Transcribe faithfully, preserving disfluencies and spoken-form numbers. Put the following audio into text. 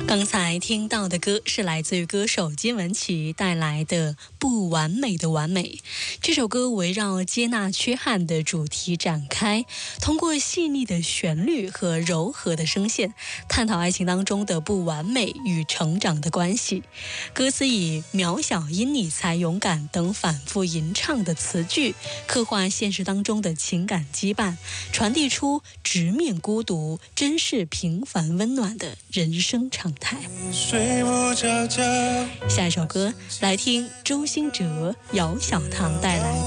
刚才听到的歌是来自于歌手金玟岐带来的《不完美的完美》。这首歌围绕接纳缺憾的主题展开，通过细腻的旋律和柔和的声线，探讨爱情当中的不完美与成长的关系。歌词以渺小因你才勇敢等反复吟唱的词句，刻画现实当中的情感羁绊，传递出直面孤独、珍视平凡温暖的人生常态。 睡不着觉。 下一首歌来听周兴哲、姚小棠带来